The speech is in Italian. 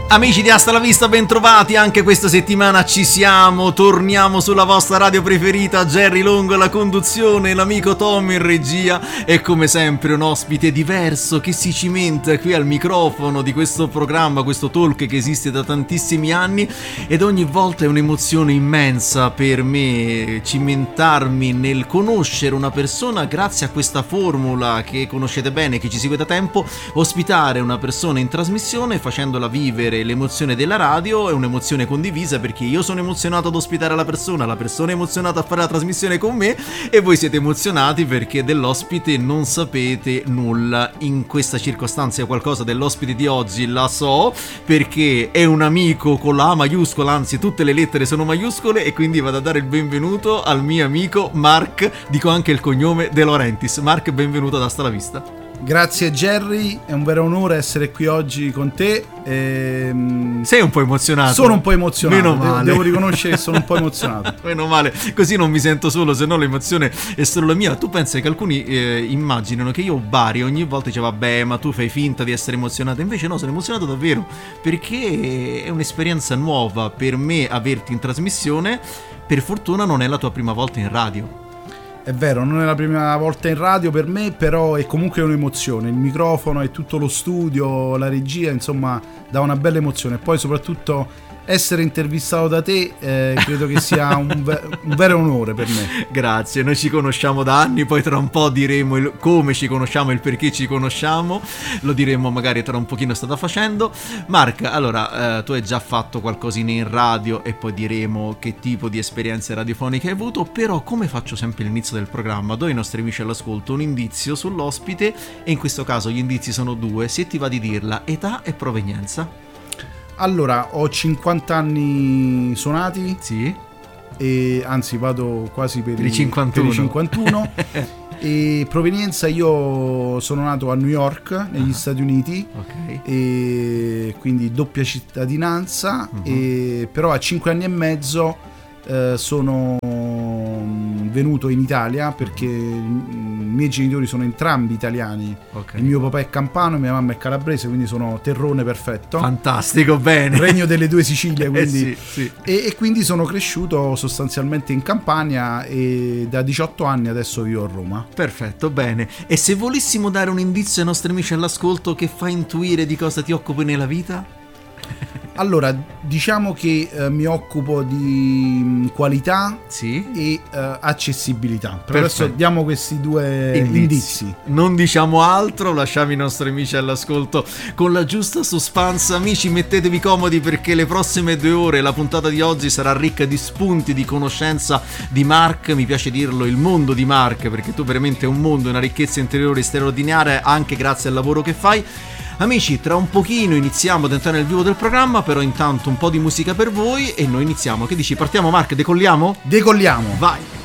Amici di Hasta la Vista, bentrovati, anche questa settimana ci siamo, torniamo sulla vostra radio preferita, Jerry Longo alla conduzione, l'amico Tommy in regia e come sempre un ospite diverso che si cimenta qui al microfono di questo programma, questo talk che esiste da tantissimi anni ed ogni volta è un'emozione immensa per me cimentarmi nel conoscere una persona grazie a questa formula che conoscete bene, che ci segue da tempo, ospitare una persona in trasmissione facendola vivere l'emozione della radio è un'emozione condivisa perché io sono emozionato ad ospitare la persona è emozionata a fare la trasmissione con me e voi siete emozionati perché dell'ospite non sapete nulla. In questa circostanza io qualcosa dell'ospite di oggi la so perché è un amico con la A maiuscola, anzi tutte le lettere sono maiuscole e quindi vado a dare il benvenuto al mio amico Mark, dico anche il cognome De Laurentiis. Mark, benvenuto ad Hasta la Vista. Grazie Jerry, è un vero onore essere qui oggi con te. Sei un po' emozionato? Sono un po' emozionato, meno male. Devo riconoscere che sono un po' emozionato. Meno male, così non mi sento solo, se no l'emozione è solo la mia. Tu pensi che alcuni immaginano che io Bari ogni volta dice vabbè ma tu fai finta di essere emozionato, invece no, sono emozionato davvero perché è un'esperienza nuova per me averti in trasmissione. Per fortuna non è la tua prima volta in radio. È vero, non è la prima volta in radio per me, però è comunque un'emozione. Il microfono e tutto lo studio, la regia, insomma, dà una bella emozione. E poi soprattutto essere intervistato da te credo che sia un vero onore per me. Grazie, noi ci conosciamo da anni, poi tra un po' diremo come ci conosciamo, il perché ci conosciamo, lo diremo magari tra un pochino state facendo. Mark, allora tu hai già fatto qualcosina in radio e poi diremo che tipo di esperienze radiofoniche hai avuto, però come faccio sempre all'inizio del programma, do ai nostri amici all'ascolto un indizio sull'ospite e in questo caso gli indizi sono due, se ti va di dirla, età e provenienza. Allora, ho 50 anni suonati. Sì. E anzi vado quasi per i 51. E provenienza, io sono nato a New York negli Stati Uniti, okay. E quindi doppia cittadinanza, però a 5 anni e mezzo sono venuto in Italia perché i miei genitori sono entrambi italiani, okay. Il mio papà è campano e mia mamma è calabrese, quindi sono terrone perfetto. Fantastico, bene. Regno delle due Sicilie, quindi sì. E quindi sono cresciuto sostanzialmente in Campania e da 18 anni adesso vivo a Roma. Perfetto, bene. E se volessimo dare un indizio ai nostri amici all'ascolto che fa intuire di cosa ti occupi nella vita? Allora, diciamo che mi occupo di qualità, sì, e accessibilità. Per adesso diamo questi due indizi. Non diciamo altro, lasciamo i nostri amici all'ascolto con la giusta suspense. Amici, mettetevi comodi perché le prossime 2 ore, la puntata di oggi sarà ricca di spunti, di conoscenza di Mark. Mi piace dirlo, il mondo di Mark, perché tu veramente hai un mondo, una ricchezza interiore straordinaria anche grazie al lavoro che fai. Amici, tra un pochino iniziamo ad entrare nel vivo del programma, però intanto un po' di musica per voi e noi iniziamo. Che dici, partiamo Mark, decolliamo? Decolliamo! Vai!